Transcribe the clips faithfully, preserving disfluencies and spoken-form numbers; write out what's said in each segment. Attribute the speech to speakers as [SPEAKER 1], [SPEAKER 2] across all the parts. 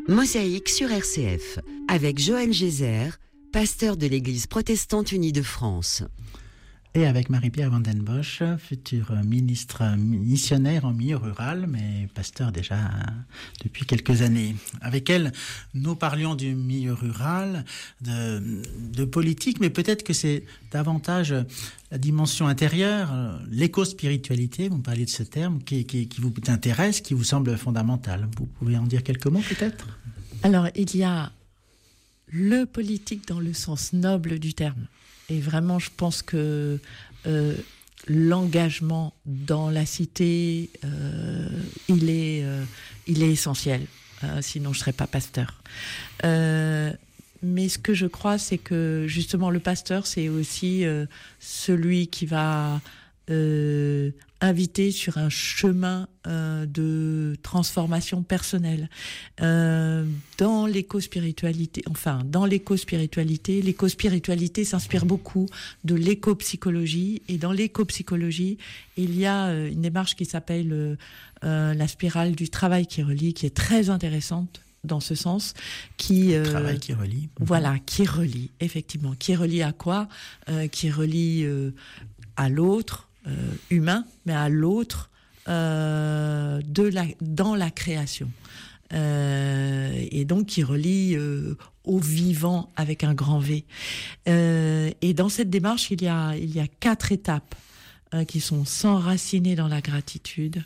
[SPEAKER 1] Mosaïque sur R C F, avec Joël Gézère, pasteur de l'Église protestante unie de France.
[SPEAKER 2] Et avec Marie-Pierre Van Den Bosch, future ministre missionnaire en milieu rural, mais pasteur déjà depuis quelques années. Avec elle, nous parlions du milieu rural, de, de politique, mais peut-être que c'est davantage la dimension intérieure, l'éco-spiritualité, vous me parliez de ce terme, qui, qui, qui vous intéresse, qui vous semble fondamental. Vous pouvez en dire quelques mots peut-être ?
[SPEAKER 3] Alors, il y a le politique dans le sens noble du terme. Et vraiment, je pense que euh, l'engagement dans la cité, euh, il est, euh, il est essentiel. Euh, sinon, je serais pas pasteur. Euh, mais ce que je crois, c'est que justement, le pasteur, c'est aussi euh, celui qui va euh, inviter sur un chemin euh, de transformation personnelle. Euh, dans l'éco-spiritualité, enfin, dans l'éco-spiritualité, l'éco-spiritualité s'inspire beaucoup de l'éco-psychologie. Et dans l'éco-psychologie, il y a euh, une démarche qui s'appelle euh, euh, la spirale du travail qui relie, qui est très intéressante dans ce sens, qui
[SPEAKER 2] euh, travail qui relie.
[SPEAKER 3] Voilà, qui relie, effectivement, qui relie à quoi euh, Qui relie euh, à l'autre. Euh, humain, mais à l'autre euh, de la, dans la création. Euh, et donc qui relie euh, au vivant avec un grand V. Euh, et dans cette démarche, il y a, il y a quatre étapes euh, qui sont s'enraciner dans la gratitude,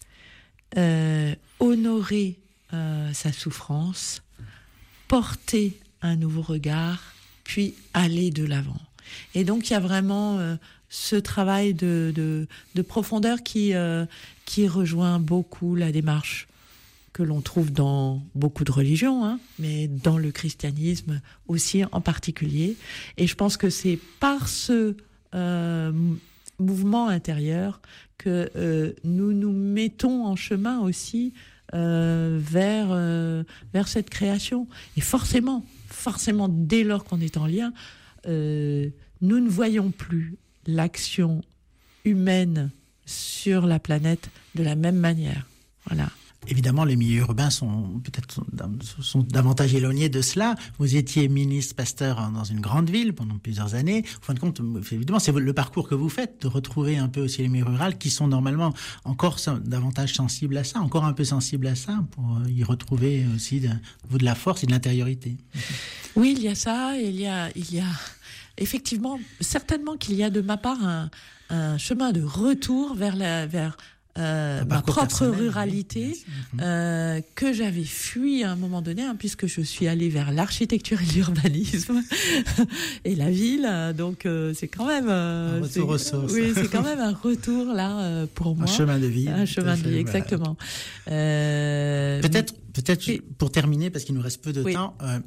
[SPEAKER 3] euh, honorer euh, sa souffrance, porter un nouveau regard, puis aller de l'avant. Et donc il y a vraiment euh, ce travail de, de, de profondeur qui, euh, qui rejoint beaucoup la démarche que l'on trouve dans beaucoup de religions, hein, mais dans le christianisme aussi en particulier. Et je pense que c'est par ce euh, mouvement intérieur que euh, nous nous mettons en chemin aussi euh, vers, euh, vers cette création. Et forcément, forcément, dès lors qu'on est en lien, euh, nous ne voyons plus l'action humaine sur la planète de la même manière. Voilà.
[SPEAKER 2] Évidemment, les milieux urbains sont peut-être sont davantage éloignés de cela. Vous étiez ministre pasteur dans une grande ville pendant plusieurs années. En fin de compte, évidemment, c'est le parcours que vous faites de retrouver un peu aussi les milieux ruraux qui sont normalement encore davantage sensibles à ça, encore un peu sensibles à ça, pour y retrouver aussi de, vous de la force et de l'intériorité.
[SPEAKER 3] Oui, il y a ça. Il y a, il y a effectivement, certainement qu'il y a de ma part un, un chemin de retour vers la, vers Euh, ma propre ruralité, oui. euh, que j'avais fui à un moment donné, hein, puisque je suis allée vers l'architecture et l'urbanisme et la ville. Donc euh, c'est quand même euh,
[SPEAKER 2] un retour aux sources.
[SPEAKER 3] Oui, c'est quand même un retour là euh, pour moi.
[SPEAKER 2] Un chemin de vie.
[SPEAKER 3] Un chemin de vie, exactement.
[SPEAKER 2] Euh, peut-être, peut-être et, pour terminer, parce qu'il nous reste peu de oui. temps. Euh,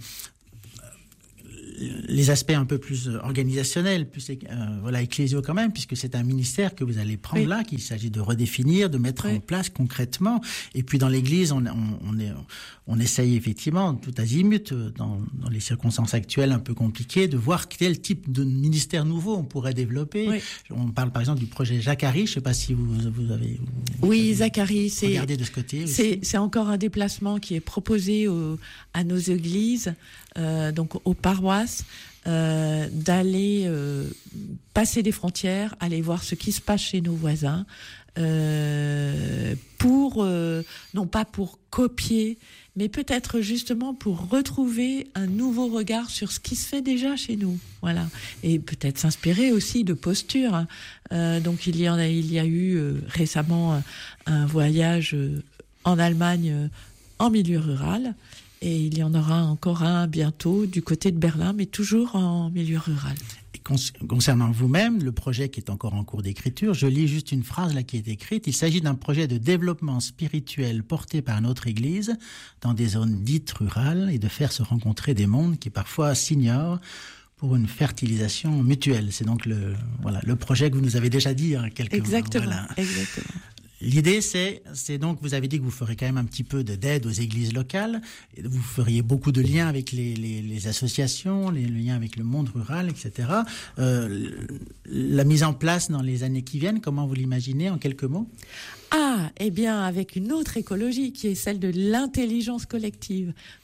[SPEAKER 2] les aspects un peu plus organisationnels, plus euh, voilà, ecclésiaux quand même, puisque c'est un ministère que vous allez prendre oui. là, qu'il s'agit de redéfinir, de mettre oui. en place concrètement. Et puis dans l'Église, on, on, on, est, on essaye effectivement, tout azimut, dans, dans les circonstances actuelles un peu compliquées, de voir quel type de ministère nouveau on pourrait développer. Oui. On parle par exemple du projet Zacharie, je ne sais pas si vous, vous avez... Vous
[SPEAKER 3] oui,
[SPEAKER 2] avez
[SPEAKER 3] Zacharie, c'est,
[SPEAKER 2] regardé de ce côté
[SPEAKER 3] c'est, c'est encore un déplacement qui est proposé au, à nos églises, euh, donc aux paroisses, Euh, d'aller euh, passer des frontières, aller voir ce qui se passe chez nos voisins, euh, pour euh, non pas pour copier, mais peut-être justement pour retrouver un nouveau regard sur ce qui se fait déjà chez nous, voilà, et peut-être s'inspirer aussi de postures. Hein. Euh, donc il y en a, il y a eu euh, récemment un, un voyage euh, en Allemagne euh, en milieu rural. Et il y en aura encore un bientôt du côté de Berlin, mais toujours en milieu rural.
[SPEAKER 2] Et concernant vous-même, le projet qui est encore en cours d'écriture, je lis juste une phrase là qui est écrite. Il s'agit d'un projet de développement spirituel porté par notre Église dans des zones dites rurales et de faire se rencontrer des mondes qui parfois s'ignorent pour une fertilisation mutuelle. C'est donc le, voilà, le projet que vous nous avez déjà dit hein, quelques
[SPEAKER 3] Exactement,
[SPEAKER 2] mois. Voilà.
[SPEAKER 3] Exactement.
[SPEAKER 2] L'idée, c'est, c'est donc, vous avez dit que vous ferez quand même un petit peu de, d'aide aux églises locales. Vous feriez beaucoup de liens avec les, les, les associations, les liens avec le monde rural, et cetera. Euh, la mise en place dans les années qui viennent, comment vous l'imaginez en quelques mots ?
[SPEAKER 3] Ah, eh bien, avec une autre écologie qui est celle de l'intelligence collective.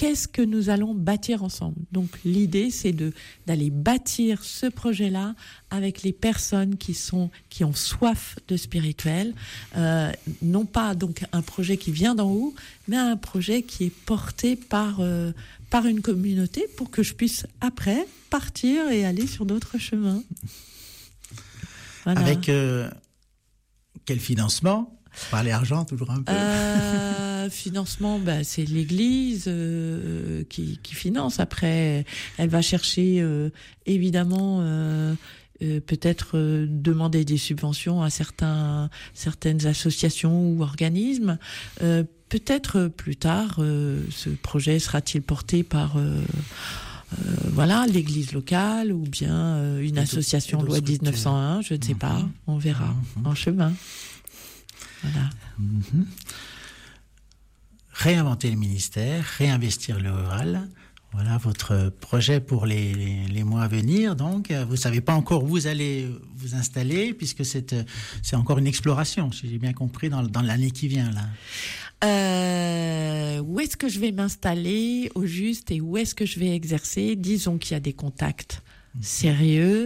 [SPEAKER 3] qu'est-ce que nous allons bâtir ensemble. Donc l'idée, c'est de d'aller bâtir ce projet-là avec les personnes qui sont qui ont soif de spirituel, euh, non pas donc un projet qui vient d'en haut, mais un projet qui est porté par euh, par une communauté pour que je puisse après partir et aller sur d'autres chemins. Voilà.
[SPEAKER 2] Avec euh, quel financement ? Parler argent, toujours un peu.
[SPEAKER 3] Euh, financement, bah, c'est l'Église euh, qui, qui finance. Après, elle va chercher euh, évidemment euh, euh, peut-être euh, demander des subventions à certains, certaines associations ou organismes. Euh, peut-être plus tard, euh, ce projet sera-t-il porté par euh, euh, voilà l'Église locale ou bien euh, une association loi dix-neuf cent un. Je ne sais mmh. pas. On verra mmh. en chemin. Voilà.
[SPEAKER 2] Mmh. Réinventer le ministère, réinvestir le rural. Voilà votre projet pour les, les, les mois à venir. Donc, vous ne savez pas encore où vous allez vous installer, puisque c'est, c'est encore une exploration, si j'ai bien compris, dans, dans l'année qui vient, là.
[SPEAKER 3] Euh, où est-ce que je vais m'installer au juste et où est-ce que je vais exercer ? Disons qu'il y a des contacts mmh. sérieux,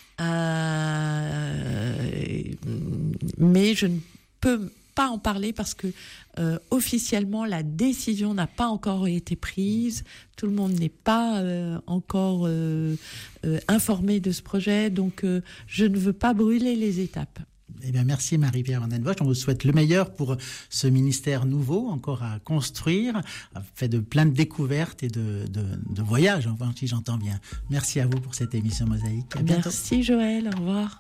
[SPEAKER 3] euh, mais je ne peux pas en parler parce que euh, officiellement la décision n'a pas encore été prise, tout le monde n'est pas euh, encore euh, euh, informé de ce projet, donc euh, je ne veux pas brûler les étapes.
[SPEAKER 2] Eh bien, merci Marie-Pierre Van Den Bosch. On vous souhaite le meilleur pour ce ministère nouveau, encore à construire, fait de plein de découvertes et de, de, de voyages, enfin, si j'entends bien. Merci à vous pour cette émission Mosaïque. À bientôt.
[SPEAKER 3] Merci Joël, au revoir.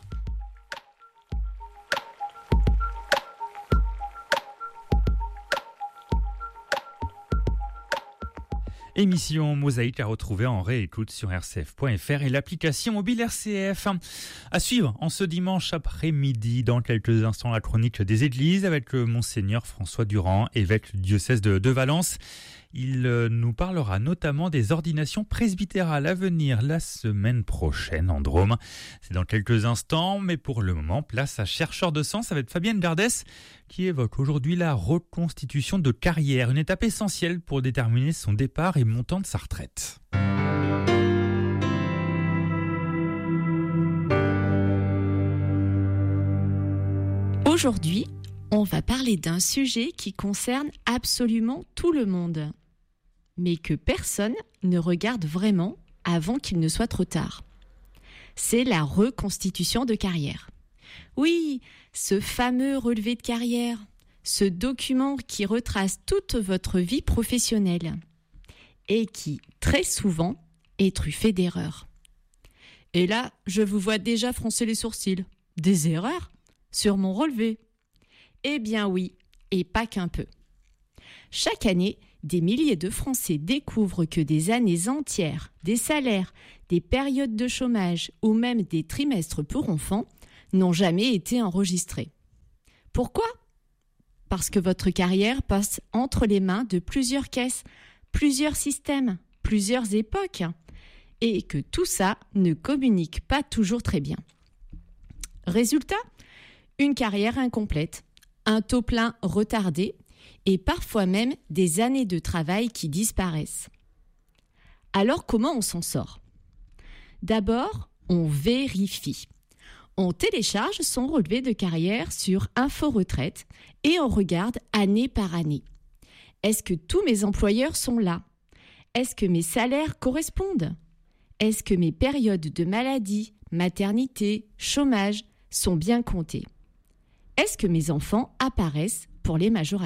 [SPEAKER 4] Émission Mosaïque à retrouver en réécoute sur r c f point f r et l'application mobile R C F. À suivre en ce dimanche après-midi, dans quelques instants, la chronique des églises avec le Monseigneur François Durand, évêque du diocèse de, de Valence. Il nous parlera notamment des ordinations presbytérales à venir la semaine prochaine en Drôme. C'est dans quelques instants, mais pour le moment, place à Chercheur de Sens avec Fabienne Gardès qui évoque aujourd'hui la reconstitution de carrière, une étape essentielle pour déterminer son départ et montant de sa retraite.
[SPEAKER 5] Aujourd'hui, on va parler d'un sujet qui concerne absolument tout le monde, mais que personne ne regarde vraiment avant qu'il ne soit trop tard. C'est la reconstitution de carrière. Oui, ce fameux relevé de carrière, ce document qui retrace toute votre vie professionnelle et qui, très souvent, est truffé d'erreurs. Et là, je vous vois déjà froncer les sourcils. Des erreurs ? Sur mon relevé ? Eh bien oui, et pas qu'un peu. Chaque année, des milliers de Français découvrent que des années entières, des salaires, des périodes de chômage ou même des trimestres pour enfants n'ont jamais été enregistrés. Pourquoi ? Parce que votre carrière passe entre les mains de plusieurs caisses, plusieurs systèmes, plusieurs époques, et que tout ça ne communique pas toujours très bien. Résultat ? Une carrière incomplète, un taux plein retardé et parfois même des années de travail qui disparaissent. Alors comment on s'en sort ? D'abord, on vérifie. On télécharge son relevé de carrière sur Info Retraite et on regarde année par année. Est-ce que tous mes employeurs sont là ? Est-ce que mes salaires correspondent ? Est-ce que mes périodes de maladie, maternité, chômage sont bien comptées ? Est-ce que mes enfants apparaissent pour les majorations ?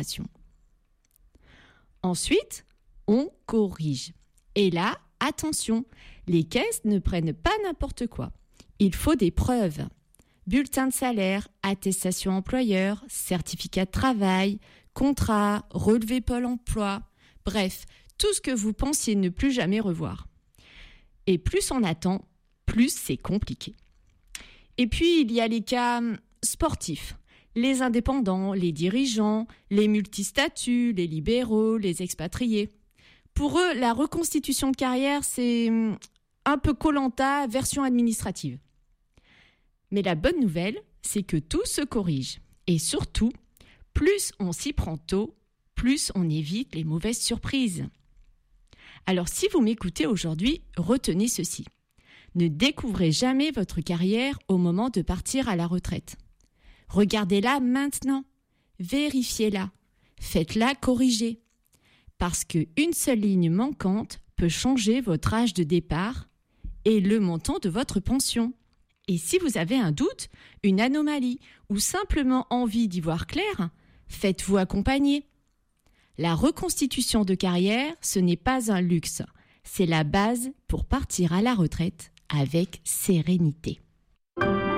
[SPEAKER 5] Ensuite, on corrige. Et là, attention, les caisses ne prennent pas n'importe quoi. Il faut des preuves. Bulletin de salaire, attestation employeur, certificat de travail, contrat, relevé Pôle emploi, bref, tout ce que vous pensiez ne plus jamais revoir. Et plus on attend, plus c'est compliqué. Et puis, il y a les cas sportifs. Les indépendants, les dirigeants, les multistatuts, les libéraux, les expatriés. Pour eux, la reconstitution de carrière, c'est un peu Koh-Lanta version administrative. Mais la bonne nouvelle, c'est que tout se corrige. Et surtout, plus on s'y prend tôt, plus on évite les mauvaises surprises. Alors si vous m'écoutez aujourd'hui, retenez ceci. Ne découvrez jamais votre carrière au moment de partir à la retraite. Regardez-la maintenant, vérifiez-la, faites-la corriger. Parce qu'une seule ligne manquante peut changer votre âge de départ et le montant de votre pension. Et si vous avez un doute, une anomalie ou simplement envie d'y voir clair, faites-vous accompagner. La reconstitution de carrière, ce n'est pas un luxe, c'est la base pour partir à la retraite avec sérénité.